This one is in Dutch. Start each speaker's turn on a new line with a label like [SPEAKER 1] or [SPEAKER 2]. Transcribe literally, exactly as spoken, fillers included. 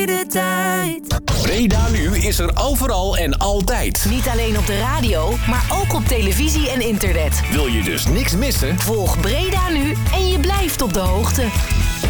[SPEAKER 1] De tijd.
[SPEAKER 2] Breda Nu is er overal en altijd.
[SPEAKER 1] Niet alleen op de radio, maar ook op televisie en internet.
[SPEAKER 2] Wil je dus niks missen?
[SPEAKER 1] Volg Breda Nu en je blijft op de hoogte.